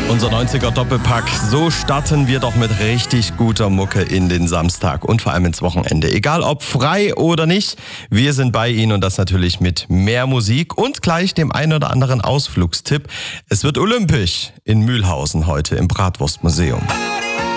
Unser 90er Doppelpack. So starten wir doch mit richtig guter Mucke in den Samstag und vor allem ins Wochenende. Egal ob frei oder nicht, wir sind bei Ihnen und das natürlich mit mehr Musik und gleich dem einen oder anderen Ausflugstipp. Es wird olympisch in Mühlhausen heute im Bratwurstmuseum.